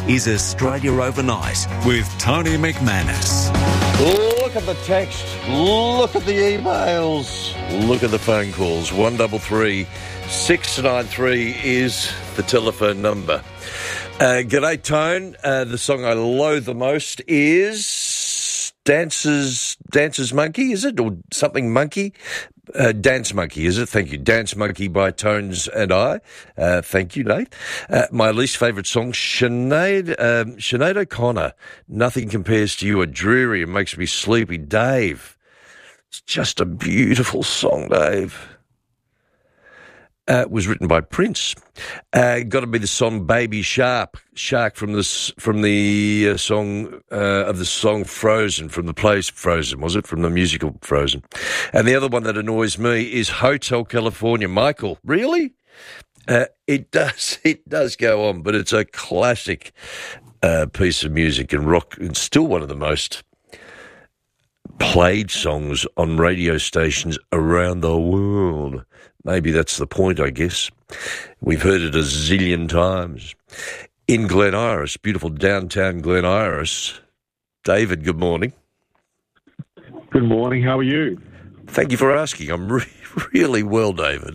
is Australia Overnight with Tony McManus. Look at the text, look at the emails, look at the phone calls. 133 693 is the telephone number. G'day, Tone. The song I loathe the most is Dancer's Monkey, is it? Or something Monkey? Dance Monkey, is it? Thank you. Dance Monkey by Tones and I. Thank you, Nate. My least favourite song, Sinead O'Connor, Nothing Compares to You, a dreary and makes me sleepy. Dave, it's just a beautiful song, Dave. It was written by Prince. Got to be the song "Baby Shark" from the song of the song Frozen, from the play Frozen, was it? From the musical Frozen. And the other one that annoys me is Hotel California. Michael, really? It does go on, but it's a classic piece of music and rock. It's still one of the most played songs on radio stations around the world. Maybe that's the point, I guess. We've heard it a zillion times. In Glen Iris, beautiful downtown Glen Iris. David, good morning. Good morning. How are you? Thank you for asking. I'm really well, David.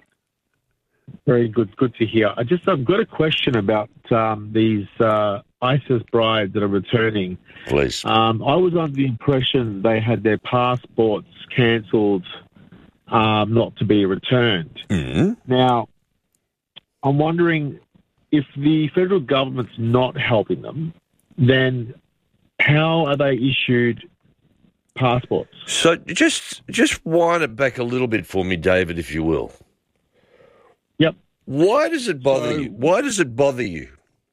Very good. Good to hear. I've got a question about these ISIS brides that are returning. Please. I was under the impression they had their passports cancelled, not to be returned. Mm-hmm. Now, I'm wondering if the federal government's not helping them, then how are they issued passports? So just wind it back a little bit for me, David, if you will. Yep. Why does it bother you? Why does it bother you?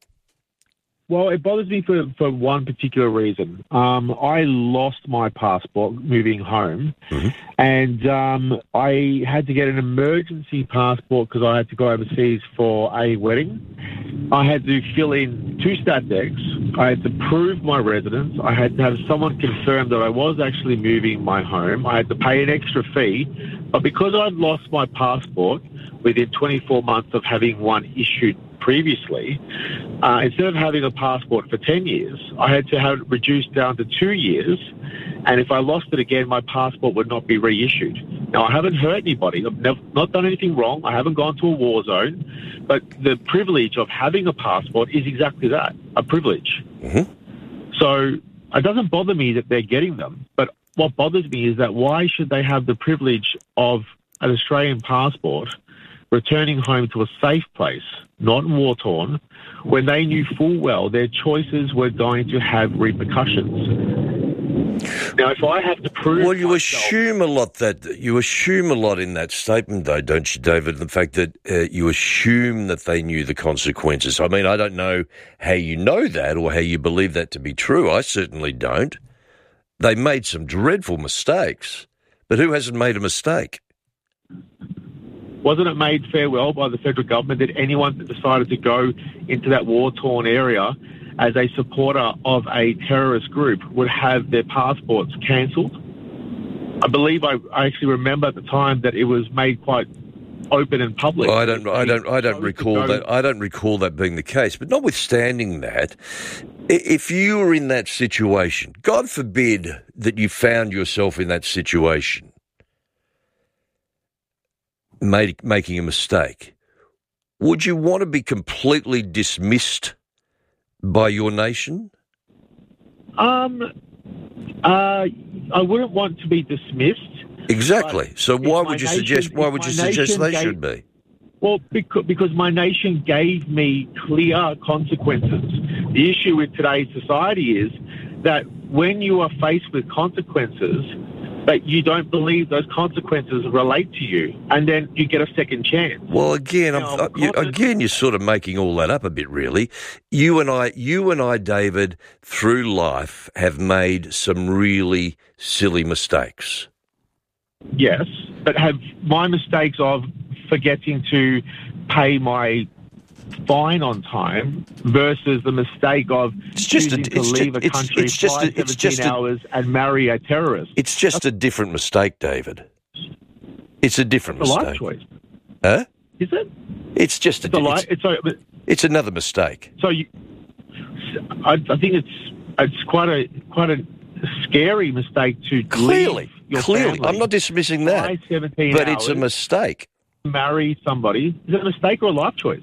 Well, it bothers me for one particular reason. I lost my passport moving home, mm-hmm. and I had to get an emergency passport because I had to go overseas for a wedding. I had to fill in 2 stat decks. I had to prove my residence. I had to have someone confirm that I was actually moving my home. I had to pay an extra fee. But because I'd lost my passport within 24 months of having one issued previously, instead of having a passport for 10 years, I had to have it reduced down to 2 years. And if I lost it again, my passport would not be reissued. Now, I haven't hurt anybody. I've not done anything wrong. I haven't gone to a war zone. But the privilege of having a passport is exactly that, a privilege. Mm-hmm. So it doesn't bother me that they're getting them. But what bothers me is that why should they have the privilege of an Australian passport returning home to a safe place, not war-torn, when they knew full well their choices were going to have repercussions. Now, if I have to prove... Well, you assume a lot in that statement, though, don't you, David? The fact that you assume that they knew the consequences. I mean, I don't know how you know that or how you believe that to be true. I certainly don't. They made some dreadful mistakes, but who hasn't made a mistake? Wasn't it made farewell by the federal government that anyone that decided to go into that war-torn area as a supporter of a terrorist group would have their passports cancelled? I believe I actually remember at the time that it was made quite open and public. Well, I don't recall that. I don't recall that being the case. But notwithstanding that, if you were in that situation, God forbid that you found yourself in that situation, making a mistake, would you want to be completely dismissed by your nation? I wouldn't want to be dismissed. Exactly. So why would you suggest they should be? Well, because my nation gave me clear consequences. The issue with today's society is that when you are faced with consequences, but you don't believe those consequences relate to you, and then you get a second chance. Well, again, you're sort of making all that up a bit, really. You and I, David, through life have made some really silly mistakes. Yes, but have my mistakes of forgetting to pay my fine on time versus the mistake of choosing to leave a country 17 hours and marry a terrorist. It's just a different mistake, David. It's a different mistake. It's a life choice. Huh? Is it? It's just it's another mistake. So I think it's quite a scary mistake to Clearly. family. I'm not dismissing that, Fly 17 but hours, it's a mistake. Marry somebody. Is it a mistake or a life choice?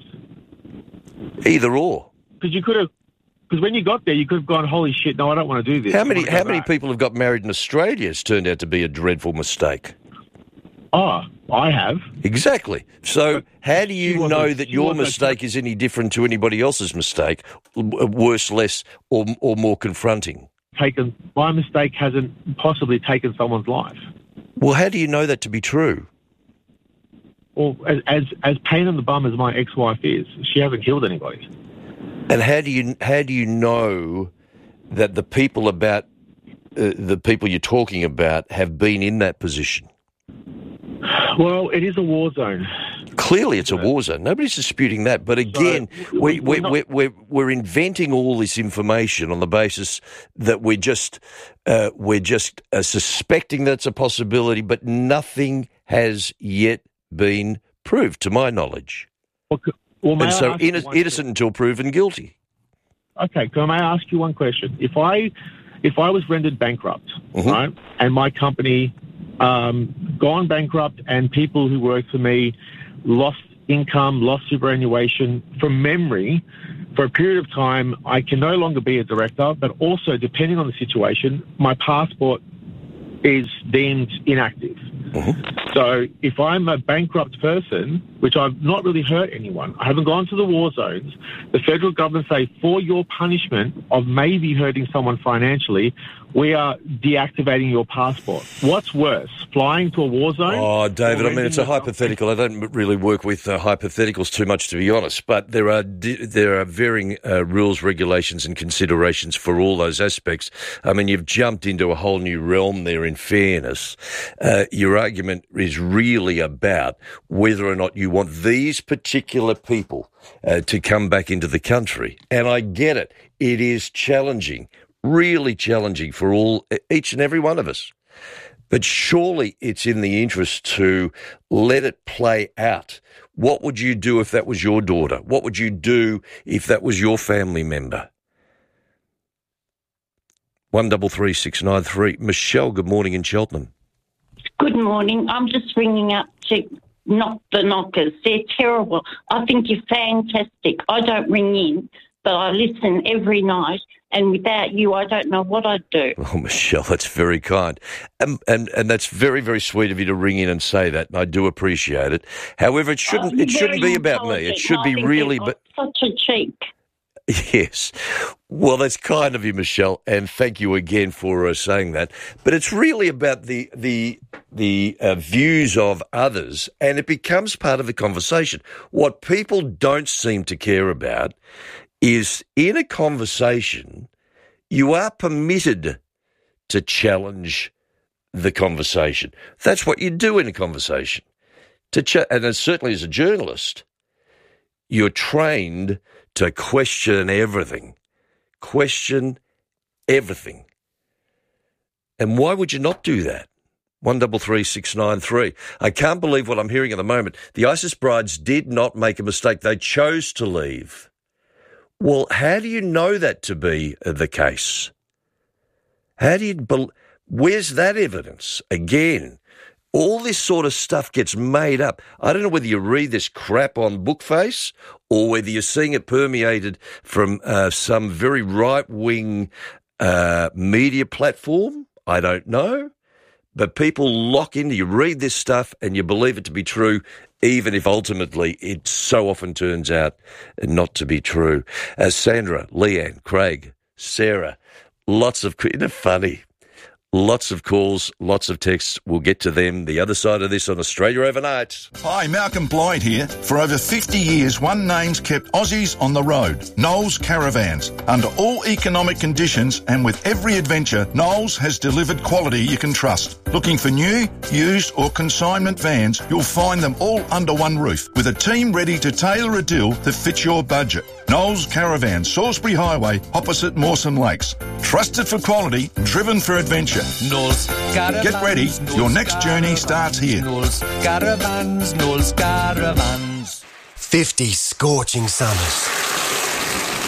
Either or. Because when you got there, you could have gone, holy shit, no, I don't want to do this. How many people have got married in Australia? It's turned out to be a dreadful mistake. Oh, I have. Exactly. So how do you know that your wasn't- mistake is any different to anybody else's mistake, worse, less, or more confronting? My mistake hasn't possibly taken someone's life. Well, how do you know that to be true? Well, as pain in the bum as my ex-wife is, she hasn't killed anybody. And how do you know that the people you're talking about have been in that position? Well, it is a war zone. Clearly, it's a war zone. Nobody's disputing that. But again, we're inventing all this information on the basis that we're just suspecting that's a possibility, but nothing has yet been proved, to my knowledge. Well, and so innocent until proven guilty. Okay, can I ask you one question? If I was rendered bankrupt, right, and my company gone bankrupt, and people who worked for me lost income, lost superannuation, from memory, for a period of time, I can no longer be a director, but also, depending on the situation, my passport is deemed inactive. So if I'm a bankrupt person, which I've not really hurt anyone, I haven't gone to the war zones, the federal government say, for your punishment of maybe hurting someone financially, we are deactivating your passport. What's worse, flying to a war zone? Oh, David, I mean, it's a hypothetical. I don't really work with hypotheticals too much, to be honest, but there are varying rules, regulations and considerations for all those aspects. I mean, you've jumped into a whole new realm there, in fairness. Your argument is really about whether or not you want these particular people to come back into the country. And I get it. It is challenging. Really challenging for each and every one of us. But surely it's in the interest to let it play out. What would you do if that was your daughter? What would you do if that was your family member? 133693. Michelle, good morning in Cheltenham. Good morning. I'm just ringing up to knock the knockers. They're terrible. I think you're fantastic. I don't ring in, but I listen every night. And without you, I don't know what I'd do. Oh, Michelle, that's very kind. And that's very, very sweet of you to ring in and say that, and I do appreciate it. However, it shouldn't be about me. It should be really... Such a cheek. Yes. Well, that's kind of you, Michelle, and thank you again for saying that. But it's really about the views of others, and it becomes part of the conversation. What people don't seem to care about is, in a conversation, you are permitted to challenge the conversation. That's what you do in a conversation. And certainly as a journalist, you're trained to question everything. Question everything. And why would you not do that? 133693. I can't believe what I'm hearing at the moment. The ISIS brides did not make a mistake. They chose to leave. Well, how do you know that to be the case? Where's that evidence? Again, all this sort of stuff gets made up. I don't know whether you read this crap on Bookface or whether you're seeing it permeated from some very right-wing media platform. I don't know. But people lock into, you read this stuff and you believe it to be true, even if ultimately it so often turns out not to be true. Sandra, Leanne, Craig, Sarah, isn't it funny? Lots of calls, lots of texts. We'll get to them the other side of this on Australia Overnight. Hi, Malcolm Blyde here. For over 50 years, one name's kept Aussies on the road. Knowles Caravans. Under all economic conditions and with every adventure, Knowles has delivered quality you can trust. Looking for new, used or consignment vans, you'll find them all under one roof with a team ready to tailor a deal that fits your budget. Knowles Caravans, Salisbury Highway, opposite Mawson Lakes. Trusted for quality, driven for adventure. Knowles Caravans. Get ready, your next journey starts here. Knowles Caravans, Knowles Caravans. 50 scorching summers.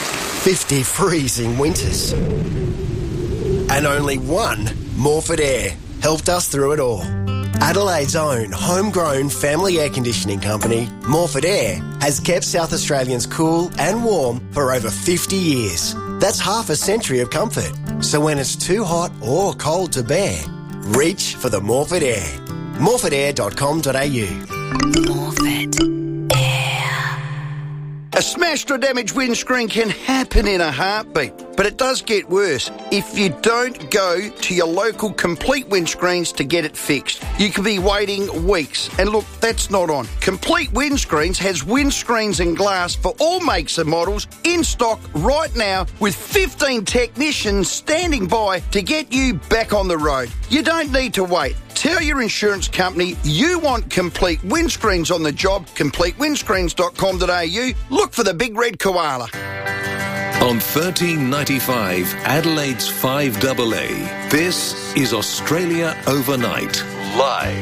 50 freezing winters. And only one Morford Air helped us through it all. Adelaide's own homegrown family air conditioning company, Morford Air, has kept South Australians cool and warm for over 50 years. That's half a century of comfort. So when it's too hot or cold to bear, reach for the Morford Air. morfordair.com.au. Morford Air. A smashed or damaged windscreen can happen in a heartbeat, but it does get worse if you don't go to your local Complete Windscreens to get it fixed. You could be waiting weeks, and look, that's not on. Complete Windscreens has windscreens and glass for all makes and models in stock right now, with 15 technicians standing by to get you back on the road. You don't need to wait. Tell your insurance company you want Complete Windscreens on the job. CompleteWindscreens.com.au. Look for the big red koala. On 1395 Adelaide's 5AA, this is Australia Overnight, live.